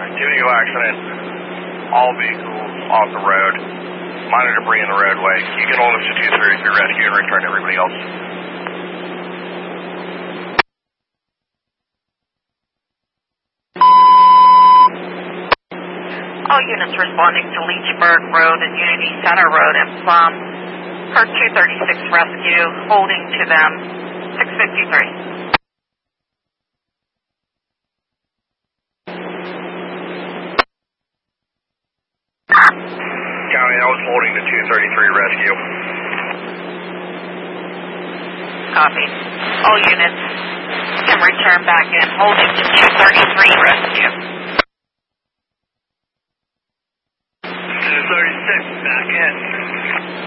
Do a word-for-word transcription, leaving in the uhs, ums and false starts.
Two vehicle accident. All vehicles off the road. Minor debris in the roadway. You can hold us to two thirty-three rescue and return everybody else. All units responding to Leechburg Road and Unity Center Road and Plum per two thirty-six rescue, holding to them six fifty-three. County, I was holding to two thirty-three rescue. Copy. All units can return back in, holding to two thirty-three rescue.